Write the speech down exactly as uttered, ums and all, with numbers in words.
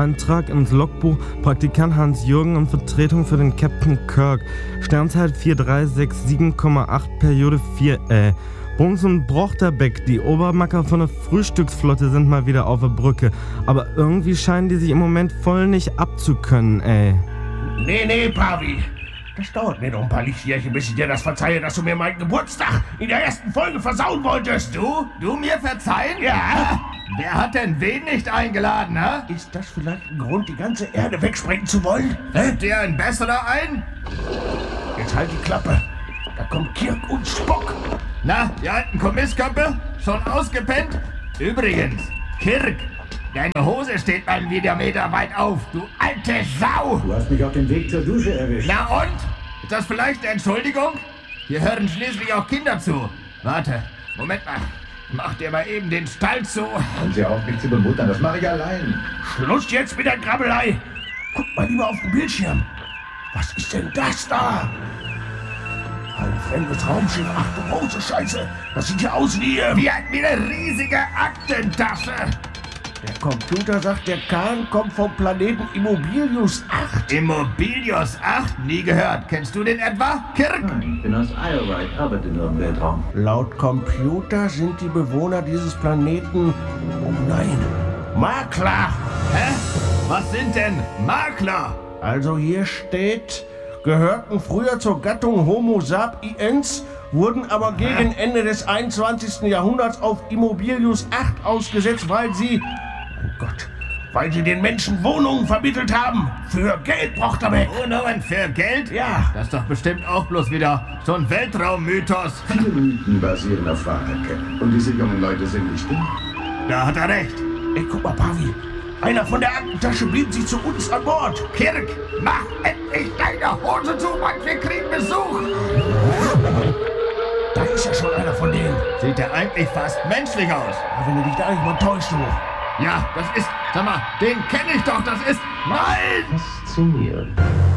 Eintrag ins Logbuch, Praktikant Hans-Jürgen in Vertretung für den Captain Kirk. Sternzeit vier drei sechs sieben Komma acht, Periode vier L. Bungs und Brochterbeck, die Obermacker von der Frühstücksflotte, sind mal wieder auf der Brücke. Aber irgendwie scheinen die sich im Moment voll nicht abzukönnen, ey. Nee, nee, Pavi. Das dauert mir noch ein paar Lichtjährchen, bis ich dir das verzeihe, dass du mir meinen Geburtstag in der ersten Folge versauen wolltest. Du? Du mir verzeihen? Ja. Wer hat denn wen nicht eingeladen, hä? Ist das vielleicht ein Grund, die ganze Erde wegsprengen zu wollen? Fällt dir ein besserer ein? Jetzt halt die Klappe. Da kommt Kirk und Spock. Na, ihr alten Kommisskappe? Schon ausgepennt? Übrigens, Kirk, deine Hose steht mal wieder Meter weit auf, du alte Sau! Du hast mich auf dem Weg zur Dusche erwischt. Na und? Ist das vielleicht eine Entschuldigung? Hier hören schließlich auch Kinder zu. Warte, Moment mal. Mach dir mal eben den Stall zu. Hören Sie auf, mich zu bemuttern, das mache ich allein. Schluss jetzt mit der Grabbelei. Guck mal lieber auf den Bildschirm. Was ist denn das da? Ein fremdes Raumschiff. Ach du große Scheiße. Das sieht ja aus wie... Äh, Wie eine riesige Aktentasche. Der Computer sagt, der Kahn kommt vom Planeten Immobilius acht. Immobilius acht? Nie gehört. Kennst du den etwa? Kirk? Ich bin aus Iowa, ich arbeite nur im Weltraum. Laut Computer sind die Bewohner dieses Planeten... Oh nein, Makler. Hä? Was sind denn Makler? Also hier steht, gehörten früher zur Gattung Homo sapiens, wurden aber gegen Ende des einundzwanzigsten Jahrhunderts auf Immobilius acht ausgesetzt, weil sie... Oh Gott, weil sie den Menschen Wohnungen vermittelt haben. Für Geld, Brochterbeck. Wohnungen für Geld? Ja. Das ist doch bestimmt auch bloß wieder so ein Weltraummythos. Viele Mythen basieren auf Wahrheit. Und diese jungen Leute sind nicht dumm. Da hat er recht. Ey, guck mal, Pavi. Einer von der Aktentasche beamt sich zu uns an Bord. Kirk, mach endlich deine Hose zu, Mann, wir kriegen Besuch. Da ist ja schon einer von denen. Sieht ja eigentlich fast menschlich aus. Aber wenn du dich da nicht mal täuscht, du. Ja, das ist, sag mal, den kenne ich doch, das ist, nein! Faszinierend.